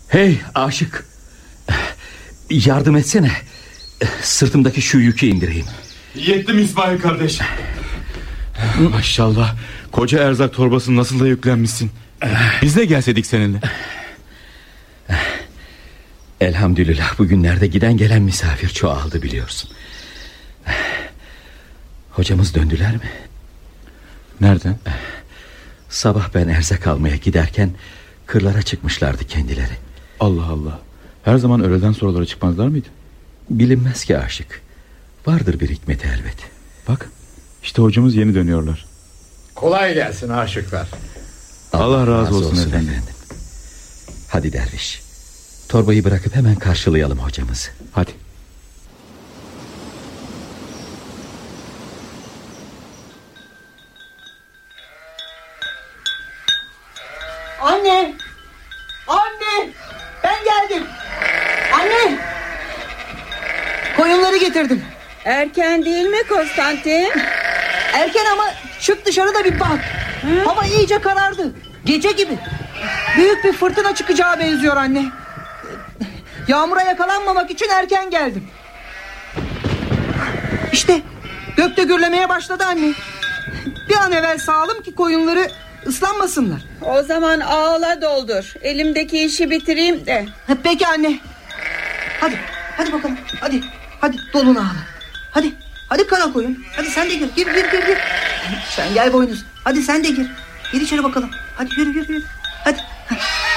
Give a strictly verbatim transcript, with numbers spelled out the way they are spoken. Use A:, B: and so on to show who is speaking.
A: Hey Aşık, yardım etsene. Sırtımdaki şu yükü indireyim.
B: Yettim İsmail kardeş. Maşallah, koca erzak torbasını nasıl da yüklenmişsin. Biz de gelseydik seninle.
A: Elhamdülillah, bugünlerde giden gelen misafir çoğaldı biliyorsun. Hocamız döndüler mi?
B: Nereden?
A: Sabah ben erzak almaya giderken kırlara çıkmışlardı kendileri.
B: Allah Allah, her zaman öğleden sonraları çıkmazlar mıydı?
A: Bilinmez ki Aşık. Vardır bir hikmeti elbet.
B: Bak, işte hocamız yeni dönüyorlar.
C: Kolay gelsin aşıklar.
B: Allah, Allah razı, razı olsun, olsun efendim. efendim.
A: Hadi derviş, torbayı bırakıp hemen karşılayalım hocamızı.
B: Hadi.
D: Anne! Anne! Ben geldim. Anne! Koyunları getirdim.
E: Erken değil mi Konstantin?
D: Erken ama çık dışarı da bir bak. Hı? Hava iyice karardı. Gece gibi. Büyük bir fırtına çıkacağı benziyor anne. Yağmura yakalanmamak için erken geldim. İşte gökte gürlemeye başladı anne. Bir an evvel sağalım ki koyunları ıslanmasınlar.
E: O zaman ağla doldur. Elimdeki işi bitireyim de.
D: Peki anne. Hadi, hadi bakalım. Hadi, hadi dolunu ağla. Hadi, hadi kara koyun. Hadi sen de gir, gir, gir, gir, gir. Sen gel boynuz. Hadi sen de gir. Gir içeri bakalım. Hadi yürü, yürü, yürü. Hadi.